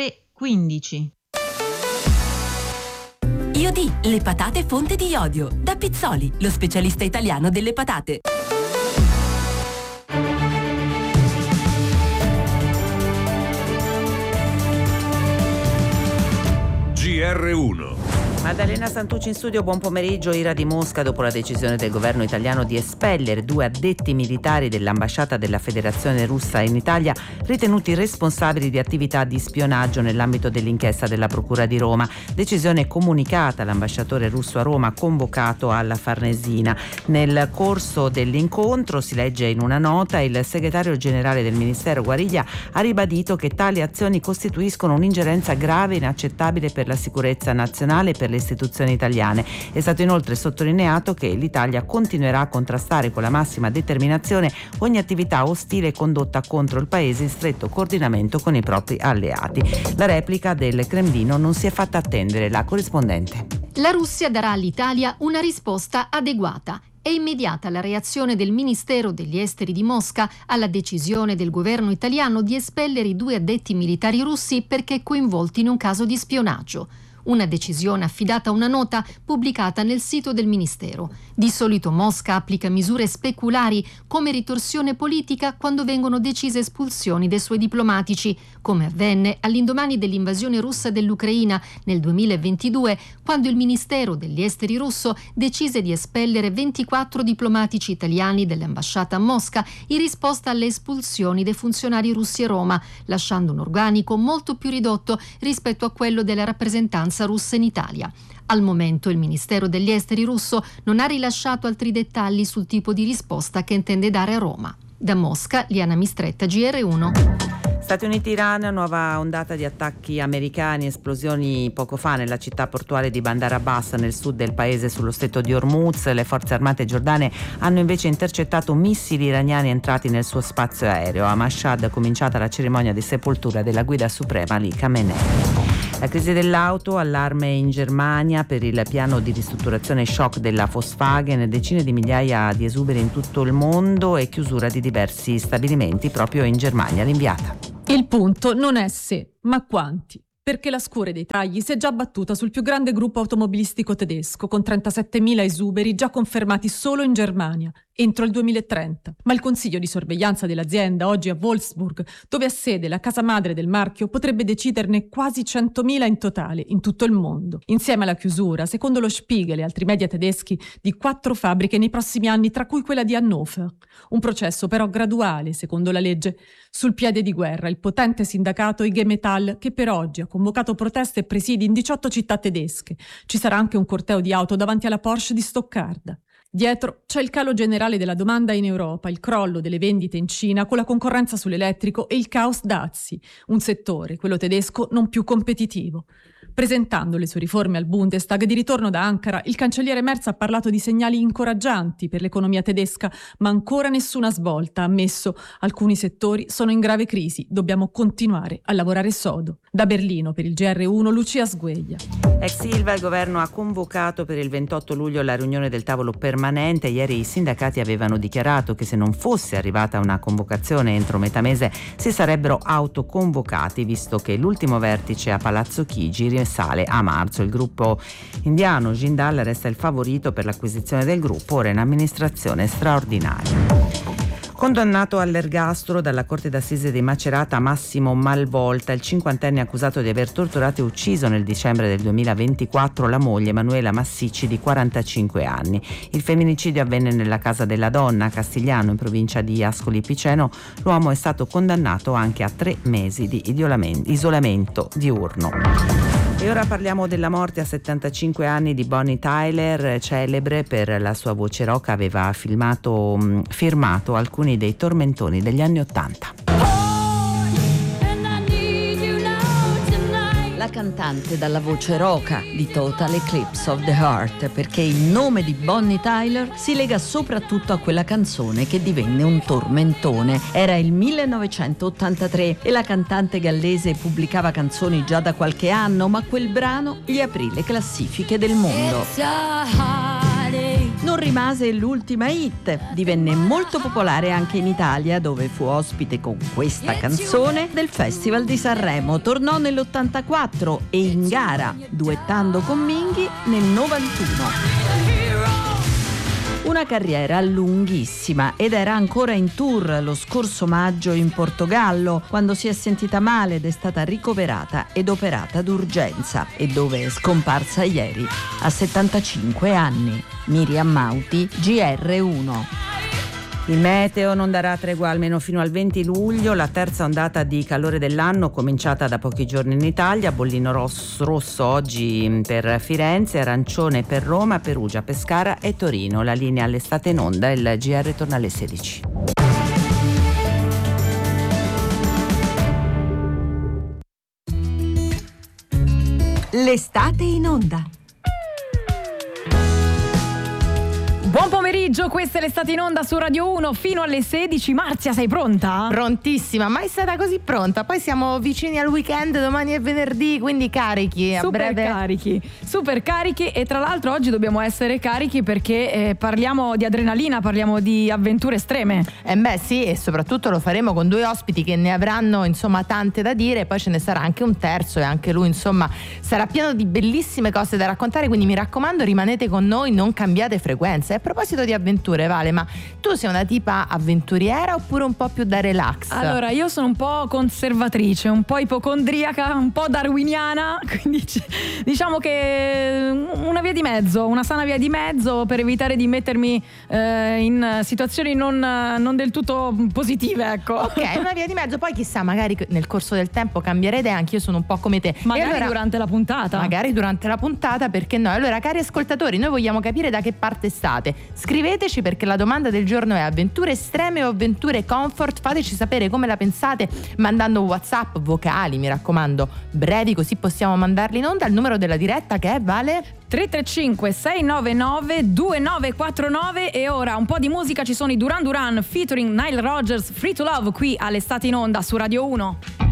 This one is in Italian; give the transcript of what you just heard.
3:15. IOD, le patate fonte di iodio. Da Pizzoli, lo specialista italiano delle patate. GR1. Maddalena Santucci in studio, buon pomeriggio. Ira di Mosca dopo la decisione del governo italiano di espellere 2 addetti militari dell'ambasciata della Federazione Russa in Italia ritenuti responsabili di attività di spionaggio nell'ambito dell'inchiesta della Procura di Roma. Decisione comunicata all'ambasciatore russo a Roma convocato alla Farnesina. Nel corso dell'incontro, si legge in una nota, il segretario generale del Ministero Guariglia ha ribadito che tali azioni costituiscono un'ingerenza grave e inaccettabile per la sicurezza nazionale e per le istituzioni italiane. È stato inoltre sottolineato che l'Italia continuerà a contrastare con la massima determinazione ogni attività ostile condotta contro il paese in stretto coordinamento con i propri alleati. La replica del Cremlino non si è fatta attendere. La corrispondente. La Russia darà all'Italia una risposta adeguata. È immediata la reazione del Ministero degli Esteri di Mosca alla decisione del governo italiano di espellere i 2 addetti militari russi perché coinvolti in un caso di spionaggio. Una decisione affidata a una nota pubblicata nel sito del Ministero. Di solito Mosca applica misure speculari come ritorsione politica quando vengono decise espulsioni dei suoi diplomatici, come avvenne all'indomani dell'invasione russa dell'Ucraina nel 2022, quando il Ministero degli Esteri russo decise di espellere 24 diplomatici italiani dell'ambasciata a Mosca in risposta alle espulsioni dei funzionari russi a Roma, lasciando un organico molto più ridotto rispetto a quello della rappresentanza russa in Italia. Al momento il Ministero degli Esteri russo non ha rilasciato altri dettagli sul tipo di risposta che intende dare a Roma. Da Mosca, Liana Mistretta, GR1. Stati Uniti-Iran, nuova ondata di attacchi americani, esplosioni poco fa nella città portuale di Bandar Abbas nel sud del paese sullo stretto di Hormuz. Le forze armate giordane hanno invece intercettato missili iraniani entrati nel suo spazio aereo. A Mashhad è cominciata la cerimonia di sepoltura della guida suprema Ali Khamenei. La crisi dell'auto, allarme in Germania per il piano di ristrutturazione shock della Volkswagen, decine di migliaia di esuberi in tutto il mondo e chiusura di diversi stabilimenti proprio in Germania. L'inviata. Il punto non è se, ma quanti. Perché la scure dei tagli si è già battuta sul più grande gruppo automobilistico tedesco, con 37.000 esuberi già confermati solo in Germania, entro il 2030. Ma il consiglio di sorveglianza dell'azienda, oggi a Wolfsburg, dove ha sede la casa madre del marchio, potrebbe deciderne quasi 100.000 in totale, in tutto il mondo. Insieme alla chiusura, secondo lo Spiegel e altri media tedeschi, di 4 fabbriche nei prossimi anni, tra cui quella di Hannover. Un processo però graduale, secondo la legge. Sul piede di guerra, il potente sindacato IG Metall, che per oggi ha convocato proteste e presidi in 18 città tedesche. Ci sarà anche un corteo di auto davanti alla Porsche di Stoccarda. Dietro c'è il calo generale della domanda in Europa, il crollo delle vendite in Cina con la concorrenza sull'elettrico e il caos dazi, un settore, quello tedesco, non più competitivo. Presentando le sue riforme al Bundestag di ritorno da Ankara, il cancelliere Merz ha parlato di segnali incoraggianti per l'economia tedesca, ma ancora nessuna svolta. Ha ammesso: alcuni settori sono in grave crisi, dobbiamo continuare a lavorare sodo. Da Berlino per il GR1 Lucia Sgueglia. Ex Ilva, il governo ha convocato per il 28 luglio la riunione del tavolo permanente. Ieri i sindacati avevano dichiarato che se non fosse arrivata una convocazione entro metà mese si sarebbero autoconvocati, visto che l'ultimo vertice a Palazzo Chigi risale a marzo. Il gruppo indiano Jindal resta il favorito per l'acquisizione del gruppo, ora in amministrazione straordinaria. Condannato all'ergastolo dalla Corte d'Assise di Macerata Massimo Malvolta, il 50enne accusato di aver torturato e ucciso nel dicembre del 2024 la moglie Emanuela Massicci di 45 anni. Il femminicidio avvenne nella casa della donna a Castigliano, in provincia di Ascoli Piceno. L'uomo è stato condannato anche a 3 mesi di isolamento diurno. E ora parliamo della morte a 75 anni di Bonnie Tyler, celebre per la sua voce rock. Aveva firmato alcuni dei tormentoni degli anni '80. La cantante dalla voce roca di Total Eclipse of the Heart, perché il nome di Bonnie Tyler si lega soprattutto a quella canzone che divenne un tormentone. Era il 1983 e la cantante gallese pubblicava canzoni già da qualche anno, ma quel brano gli aprì le classifiche del mondo. Non rimase l'ultima hit, divenne molto popolare anche in Italia, dove fu ospite con questa canzone del Festival di Sanremo. Tornò nell'84 e in gara, duettando con Minghi nel 91. Una carriera lunghissima, ed era ancora in tour lo scorso maggio in Portogallo, quando si è sentita male ed è stata ricoverata ed operata d'urgenza, e dove è scomparsa ieri a 75 anni. Miriam Mauti, GR1. Il meteo non darà tregua almeno fino al 20 luglio, la terza ondata di calore dell'anno cominciata da pochi giorni in Italia, bollino rosso oggi per Firenze, arancione per Roma, Perugia, Pescara e Torino. La linea all'estate in onda, il GR torna alle 16. L'estate in onda. Buon pomeriggio, questa è l'estate in onda su Radio 1 fino alle 16. Marzia, sei pronta? Prontissima, mai stata così pronta. Poi siamo vicini al weekend, domani è venerdì, quindi carichi a breve. Super carichi, e tra l'altro oggi dobbiamo essere carichi perché parliamo di adrenalina, parliamo di avventure estreme. Beh sì, e soprattutto lo faremo con due ospiti che ne avranno insomma tante da dire, poi ce ne sarà anche un terzo e anche lui insomma sarà pieno di bellissime cose da raccontare, quindi mi raccomando rimanete con noi, non cambiate frequenza. A proposito di avventure, Vale, ma tu sei una tipa avventuriera oppure un po' più da relax? Allora, io sono un po' conservatrice, un po' ipocondriaca, un po' darwiniana, quindi diciamo che una via di mezzo, una sana via di mezzo per evitare di mettermi in situazioni non del tutto positive, ecco. Ok, una via di mezzo, poi chissà, magari nel corso del tempo cambierete, anche io sono un po' come te. Magari allora, durante la puntata. Magari durante la puntata, perché no? Allora, cari ascoltatori, noi vogliamo capire da che parte state. Scriveteci, perché la domanda del giorno è: avventure estreme o avventure comfort? Fateci sapere come la pensate mandando WhatsApp vocali, mi raccomando, brevi, così possiamo mandarli in onda. Il numero della diretta che è, Vale? 335 699 2949. E ora un po' di musica, ci sono i Duran Duran featuring Nile Rodgers, Free to Love, qui all'estate in onda su Radio 1.